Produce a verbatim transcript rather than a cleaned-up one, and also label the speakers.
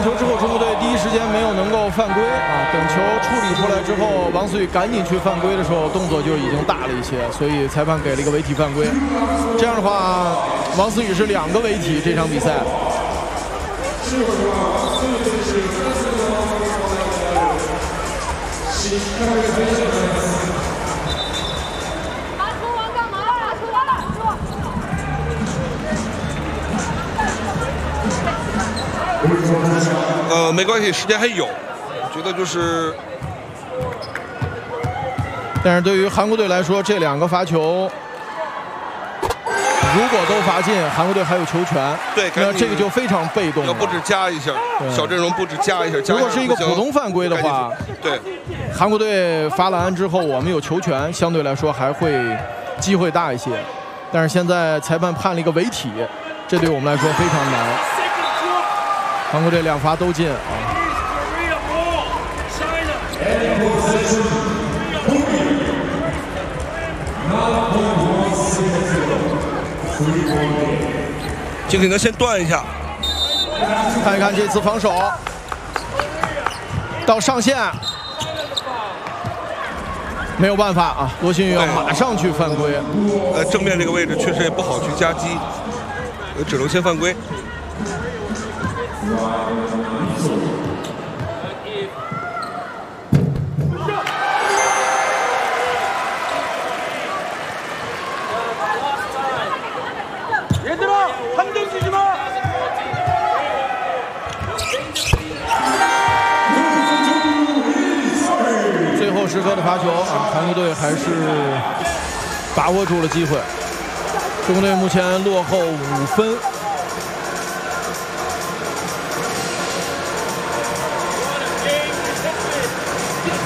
Speaker 1: 球之后，中国队第一时间没有能够犯规啊。等球处理出来之后，王思雨赶紧去犯规的时候，动作就已经大了一些，所以裁判给了一个违体犯规。这样的话，王思雨是两个违体这场比赛。
Speaker 2: 呃，没关系，时间还有。我觉得就是，
Speaker 1: 但是对于韩国队来说，这两个罚球如果都罚进，韩国队还有球权。
Speaker 2: 对，
Speaker 1: 那这个就非常被动了。
Speaker 2: 要不止加一下，小阵容不止加一下。加一下
Speaker 1: 如果是一个普通犯规的话，
Speaker 2: 对，
Speaker 1: 韩国队罚篮之后，我们有球权，相对来说还会机会大一些。但是现在裁判判了一个违体，这对我们来说非常难。韩国队两罚都进啊！
Speaker 2: 尽可能先断一下，
Speaker 1: 看一看这次防守到上线，没有办法啊！罗新宇要马上去犯规。
Speaker 2: 呃，正面这个位置确实也不好去夹击，只能先犯规。
Speaker 1: 最后时刻的罚球啊，韩国队还是把握住了机会。中国队目前落后五分。